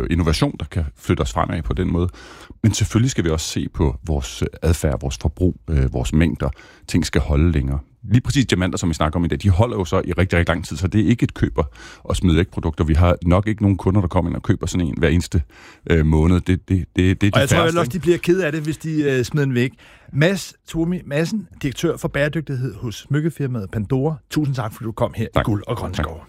innovation, der kan flytte os fremad på den måde. Men selvfølgelig skal vi også se på vores adfærd, vores forbrug, vores mængder. Ting skal holde længere. Lige præcis diamanter, som vi snakker om i dag, de holder jo så i rigtig, rigtig lang tid, så det er ikke et køber- og smid væk-produkter. Vi har nok ikke nogen kunder, der kommer ind og køber sådan en hver eneste måned. Det er de færreste. Og jeg tror også, de bliver ked af det, hvis de smider den væk. Mads Tomi Madsen, direktør for bæredygtighed hos smykkefirmaet Pandora. Tusind tak, fordi du kom her i Guld og Grønne Skove.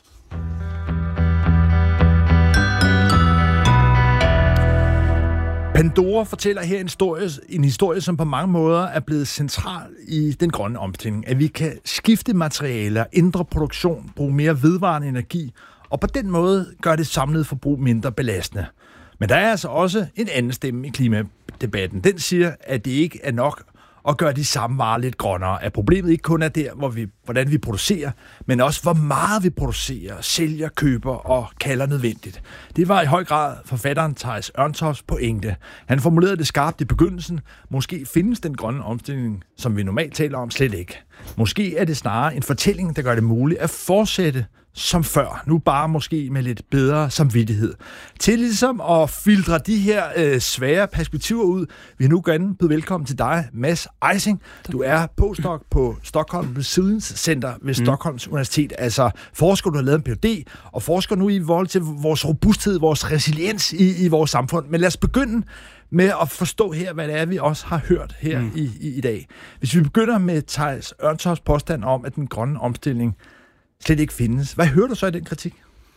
Pandora fortæller her en historie, som på mange måder er blevet central i den grønne omstilling. At vi kan skifte materialer, ændre produktion, bruge mere vedvarende energi, og på den måde gør det samlede forbrug mindre belastende. Men der er altså også en anden stemme i klimadebatten. Den siger, at det ikke er nok at gøre de samme varer lidt grønnere. At problemet ikke kun er der, hvordan vi producerer, men også hvor meget vi producerer, sælger, køber og kalder nødvendigt. Det var i høj grad forfatteren Theis Ørntofts pointe. Han formulerede det skarpt i begyndelsen. Måske findes den grønne omstilling, som vi normalt taler om, slet ikke. Måske er det snarere en fortælling, der gør det muligt at fortsætte som før. Nu bare måske med lidt bedre samvittighed. Til ligesom at filtre de her svære perspektiver ud, vil jeg nu gerne byde velkommen til dig, Mads Eising. Du er postdoc på Stockholm Resilience Center ved Stockholms Universitet. Altså forsker, du har lavet en Ph.D. og forsker nu i forhold til vores robusthed, vores resiliens i vores samfund. Men lad os begynde med at forstå her, hvad det er, vi også har hørt her i dag. Hvis vi begynder med Theis Ørntofts påstand om, at den grønne omstilling slet ikke findes. Hvad hører du så i den kritik?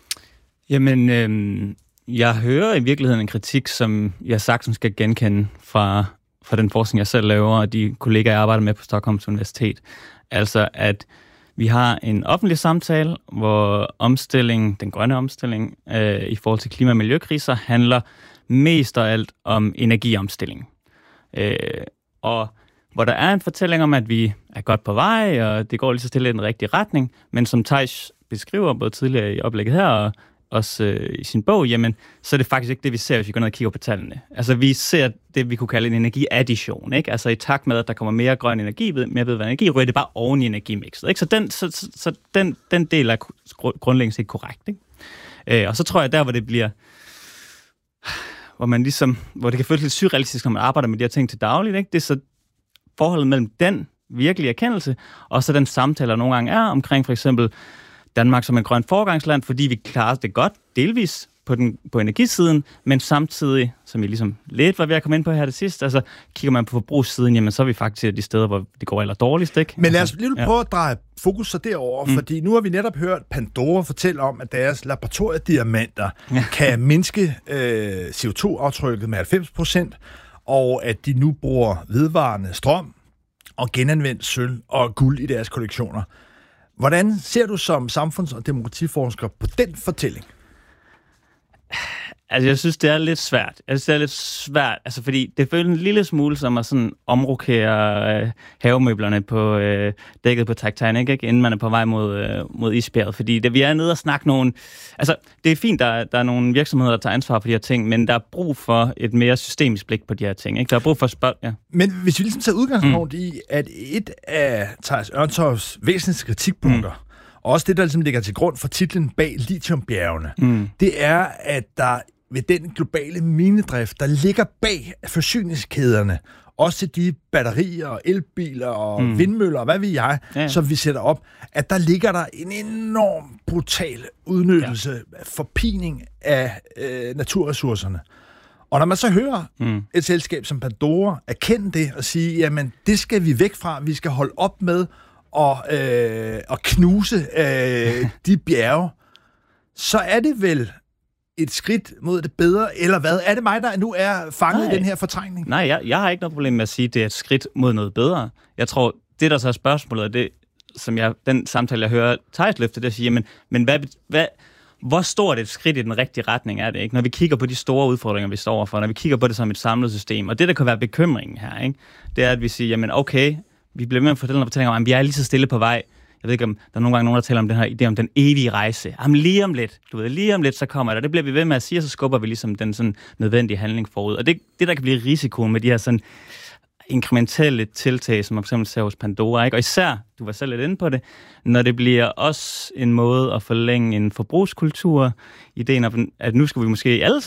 Jamen, jeg hører i virkeligheden en kritik, som jeg sagtens skal genkende fra den forskning, jeg selv laver, og de kollegaer, jeg arbejder med på Stockholms Universitet. Altså, at vi har en offentlig samtale, hvor den grønne omstilling i forhold til klima- og miljøkriser, handler mest og alt om energiomstilling. Og hvor der er en fortælling om, at vi er godt på vej, og det går lige så stille i den rigtige retning, men som Theis beskriver både tidligere i oplægget her, og også i sin bog, jamen, så er det faktisk ikke det, vi ser, hvis vi går ned og kigger på tallene. Altså, vi ser det, vi kunne kalde en energiaddition, ikke? Altså, i takt med, at der kommer mere grøn energi, mere vedvarende energi, ryger det bare oven i energimixet, ikke? Så den del er grundlæggende set korrekt, ikke? Og så tror jeg, der hvor det bliver hvor det kan føles lidt surrealistisk, når man arbejder med de her ting til dagligt, ikke? Det er så forholdet mellem den virkelige erkendelse, og så den samtale, der nogle gange er omkring for eksempel Danmark som en grøn foregangsland, fordi vi klarer det godt, delvis på energisiden, men samtidig, som I ligesom lidt var ved at komme ind på her det sidste, altså kigger man på forbrugssiden, jamen så er vi faktisk de steder, hvor det går aller dårligst, ikke? Men lad os lige prøve at dreje fokus så derover, fordi nu har vi netop hørt Pandora fortælle om, at deres laboratoriediamanter kan mindske CO2-aftrykket med 90%, og at de nu bruger vedvarende strøm og genanvendt sølv og guld i deres kollektioner. Hvordan ser du som samfunds- og demokratiforsker på den fortælling? Altså, jeg synes, det er lidt svært. Altså, fordi det føles en lille smule som at sådan omrokere havemøblerne på dækket på Titanic, ikke? Inden man er på vej mod isbjerget. Fordi vi er nede og snakke nogle... Altså, det er fint, der er nogle virksomheder, der tager ansvar for de her ting, men der er brug for et mere systemisk blik på de her ting, ikke? Der er brug for Men hvis vi ligesom tager udgangspunkt i, at et af Theis Ørntofts væsentligste kritikpunkter, og også det, der ligesom ligger til grund for titlen bag lithiumbjergene, det er, at der ved den globale minedrift, der ligger bag forsyningskæderne, også til de batterier og elbiler og vindmøller og hvad ved jeg, som vi sætter op, at der ligger der en enorm brutal udnyttelse, forpining af naturressourcerne. Og når man så hører et selskab som Pandora erkende det og sige, jamen det skal vi væk fra, vi skal holde op med og knuse de bjerge, så er det vel et skridt mod det bedre, eller hvad? Er det mig, der nu er fanget i den her fortrængning? Nej, jeg har ikke noget problem med at sige, at det er et skridt mod noget bedre. Jeg tror, det der så er spørgsmålet, er det, som den samtale, jeg hører Theis løfte, det at sige, men hvor stort et skridt i den rigtige retning er det, ikke? Når vi kigger på de store udfordringer, vi står overfor, når vi kigger på det som et samlet system, og det, der kan være bekymringen her, ikke? Det er, at vi siger, jamen okay, vi bliver med at fortælle noget fortælling om, at vi er lige så stille på vej. Jeg ved ikke, om der er nogle gange nogen, der taler om den her idé om den evige rejse. Jamen lige om lidt, så kommer det. Det bliver vi ved med at sige, og så skubber vi ligesom den sådan nødvendige handling forud. Og det der kan blive risikoen med de her sådan inkrementelle tiltag, som man for eksempel ser hos Pandora, ikke? Og især, du var selv lidt inde på det, når det bliver også en måde at forlænge en forbrugskultur, ideen om, at nu skal vi måske alle